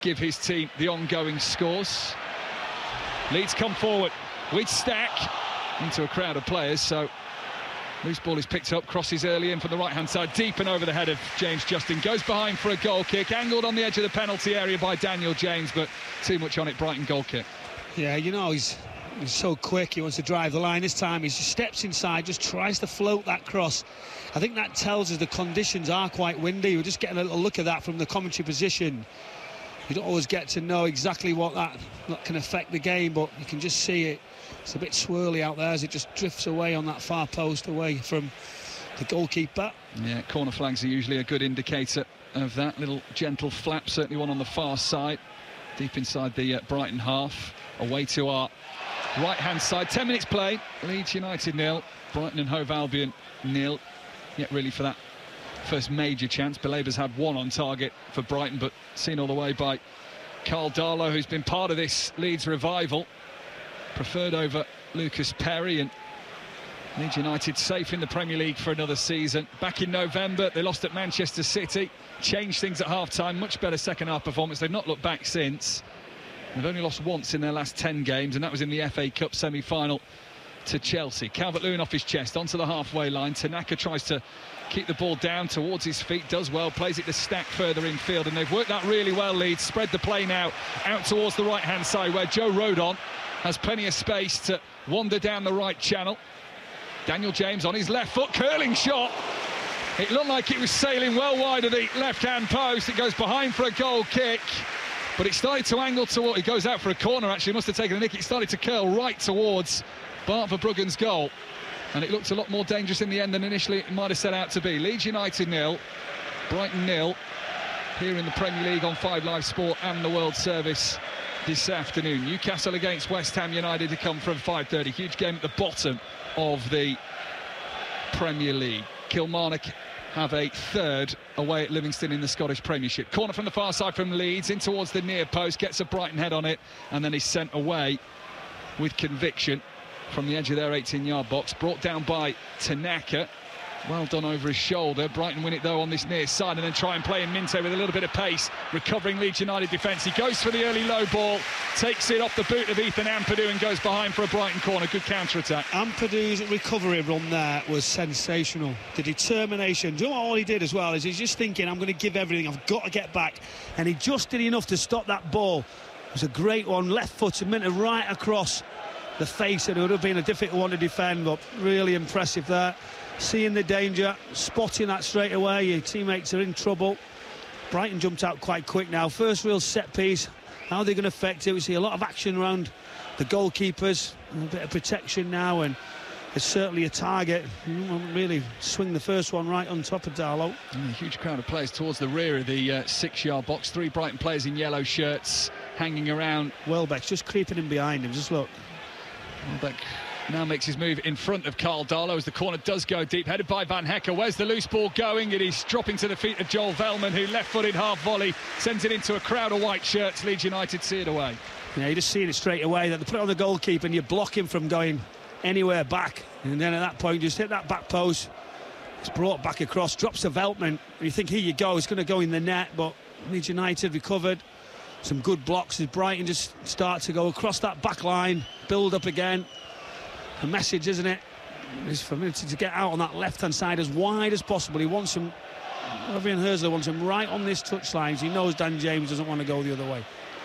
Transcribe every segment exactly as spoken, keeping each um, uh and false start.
give his team the ongoing scores. Leeds come forward with Stack into a crowd of players, so loose ball is picked up, crosses early in from the right-hand side, deep and over the head of James Justin, goes behind for a goal kick, angled on the edge of the penalty area by Daniel James, but too much on it, Brighton goal kick. Yeah, you know, he's, he's so quick, he wants to drive the line. This time he just steps inside, just tries to float that cross. I think that tells us the conditions are quite windy. We're just getting a little look at that from the commentary position. You don't always get to know exactly what that, that can affect the game, but you can just see it. It's a bit swirly out there as it just drifts away on that far post away from the goalkeeper. Yeah, corner flags are usually a good indicator of that. Little gentle flap, certainly one on the far side, deep inside the uh, Brighton half. Away to our right-hand side. Ten minutes played. Leeds United nil, Brighton and Hove Albion nil. Yet really for that first major chance, Belaber's had one on target for Brighton, but seen all the way by Carl Darlow, who's been part of this Leeds revival. Preferred over Lucas Perry, and Leeds United safe in the Premier League for another season. Back in November, they lost at Manchester City, changed things at half-time, much better second-half performance. They've not looked back since. They've only lost once in their last ten games, and that was in the F A Cup semi-final to Chelsea. Calvert-Lewin off his chest, onto the halfway line. Tanaka tries to keep the ball down towards his feet, does well, plays it to Stack further infield, and they've worked that really well, Leeds. Spread the play now out towards the right-hand side, where Joe Rodon has plenty of space to wander down the right channel. Daniel James on his left foot, curling shot. It looked like it was sailing well wide of the left-hand post. It goes behind for a goal kick, but it started to angle toward, it goes out for a corner, actually, must have taken a nick. It started to curl right towards Bart Verbruggen's goal, and it looked a lot more dangerous in the end than initially it might have set out to be. Leeds United nil, Brighton nil, here in the Premier League on Five Live Sport and the World Service this afternoon. Newcastle against West Ham United to come from five thirty. Huge game at the bottom of the Premier League. Kilmarnock have a third away at Livingston in the Scottish Premiership. Corner from the far side from Leeds, in towards the near post, gets a Brighton head on it, and then he's sent away with conviction from the edge of their eighteen-yard box, brought down by Tanaka. Well done over his shoulder. Brighton win it though on this near side, and then try and play in Minto with a little bit of pace, recovering Leeds United defence. He goes for the early low ball, takes it off the boot of Ethan Ampadu and goes behind for a Brighton corner. Good counter-attack. Ampadu's recovery run there was sensational. The determination. Do you know what all he did as well is he's just thinking, I'm going to give everything, I've got to get back, and he just did enough to stop that ball. It was a great one, left foot, meant to right across the face, and it would have been a difficult one to defend, but really impressive there. Seeing the danger, spotting that straight away, your teammates are in trouble. Brighton jumped out quite quick now. First real set piece, how are they going to affect it? We see a lot of action around the goalkeepers, a bit of protection now, and it's certainly a target. You won't really swing the first one right on top of Darlow. Mm, a huge crowd of players towards the rear of the uh, six-yard box. Three Brighton players in yellow shirts hanging around. Welbeck's just creeping in behind him, just look. Welbeck now makes his move in front of Carl Darlow as the corner does go deep, headed by Van Hecke. Where's the loose ball going? It is dropping to the feet of Joel Veltman, who left-footed half-volley, sends it into a crowd of white shirts. Leeds United see it away. Yeah, you just see it straight away, that they put it on the goalkeeper and you block him from going anywhere back. And then at that point, you just hit that back post. It's brought back across, drops to Veltman. And you think, here you go, it's going to go in the net, but Leeds United recovered. Some good blocks as Brighton just start to go across that back line, build up again. The message, isn't it, is for Minty to get out on that left-hand side as wide as possible. He wants him, Fabian Herzler wants him right on this touchline. He knows Dan James doesn't want to go the other way.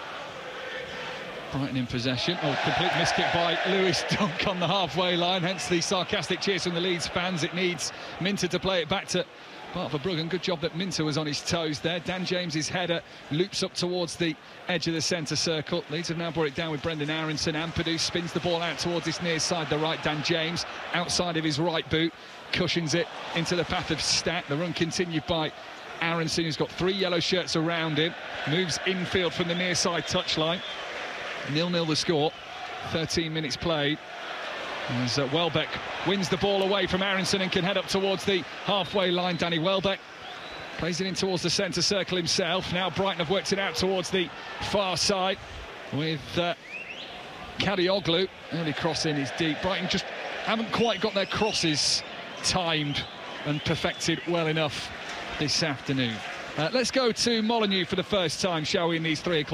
Brighton in possession. Oh, complete miskick by Lewis Dunk on the halfway line, hence the sarcastic cheers from the Leeds fans. It needs Minter to play it back to Bart Verbruggen. Good job that Minter was on his toes there. Dan James's header loops up towards the edge of the centre circle. Leeds have now brought it down with Brendan Aronson. Ampadu spins the ball out towards this near side, the right. Dan James, outside of his right boot, cushions it into the path of Stack. The run continued by Aronson, who's got three yellow shirts around him. Moves infield from the near side touchline. nil nil the score. thirteen minutes played. As uh, Welbeck wins the ball away from Aronson and can head up towards the halfway line. Danny Welbeck plays it in towards the centre circle himself. Now Brighton have worked it out towards the far side with uh, Kadioglu. Early cross in is deep. Brighton just haven't quite got their crosses timed and perfected well enough this afternoon. Uh, let's go to Molineux for the first time, shall we, in these three o'clock